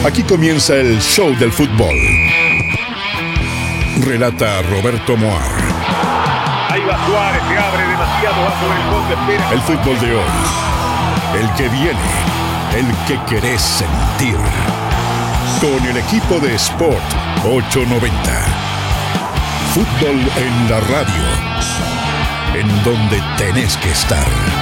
Aquí comienza el show del fútbol. Relata Roberto Moar. Ahí va Suárez, se abre demasiado bajo el fondo, espera. El fútbol de hoy. El que viene. El que querés sentir. Con el equipo de Sport 890. Fútbol en la radio. En donde tenés que estar.